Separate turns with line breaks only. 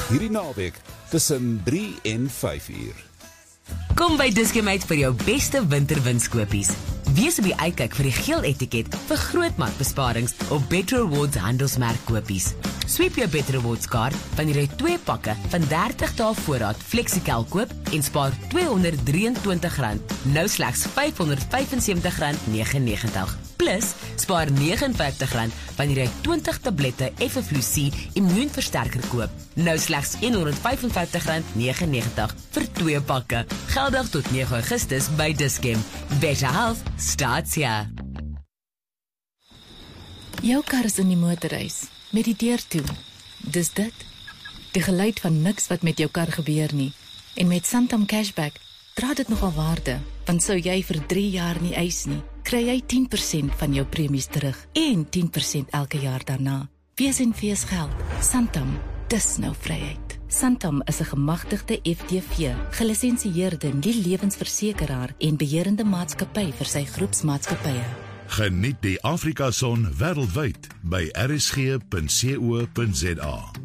Hierdie naweek tussen 3 en 5 uur.
Kom by Dis-Chem uit vir jou beste winterwinskopies. Wees op die uitkyk vir die geel etiket vir grootmarkbesparings op Better Rewards handelsmerkkopies. Sweep jou Better Rewards kaart wanneer jy 2 pakke van 30 dae voorraad Flexical koop en spaar R223, nou slegs R575,99. Plus, spaar R59 wanneer jy 20 tablette FFLC immuunversterker koop, nou slegs R155,99 vir 2 pakke. Geldig tot 9 Augustus by Dis-Chem. Better Health starts here.
Jou kar is in die motorhuis, met die deur toe. Dis dit. Die geluid van niks wat met jou kar gebeur nie. En met Santam Cashback dra dit nogal waarde, want sou jy vir 3 jaar nie eis nie, kry jy 10% van jou premies terug en 10% elke jaar daarna. Wees en fees geld. Santam, dis nou vryheid. Santam is 'n gemagtigde FTV, gelisensieerde nie-lewensversekeraar en beheerende maatskappy vir sy groepsmaatskappye.
Geniet die Afrika-son wêreldwyd by rsg.co.za.